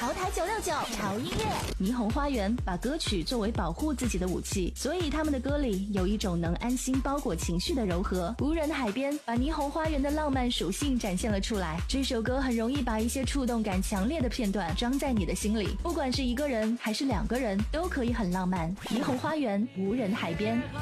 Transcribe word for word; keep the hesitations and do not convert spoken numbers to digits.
潮台九六九潮音乐。霓虹花园把歌曲作为保护自己的武器，所以他们的歌里有一种能安心包裹情绪的柔和。无人的海边把霓虹花园的浪漫属性展现了出来。这首歌很容易把一些触动感强烈的片段装在你的心里，不管是一个人还是两个人，都可以很浪漫。霓虹花园，无人海边。